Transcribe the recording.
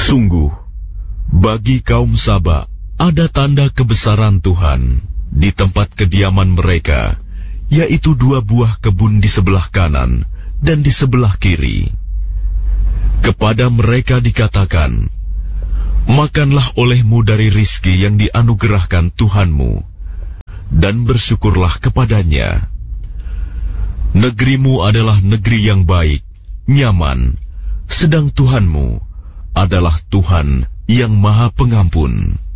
Sungguh, bagi kaum Saba ada tanda kebesaran Tuhan di tempat kediaman mereka, yaitu 2 buah kebun di sebelah kanan dan di sebelah kiri. Kepada mereka dikatakan, makanlah olehmu dari rizki yang dianugerahkan Tuhanmu, dan bersyukurlah kepadanya. Negerimu adalah negeri yang baik, nyaman, sedang Tuhanmu adalah Tuhan yang Maha Pengampun.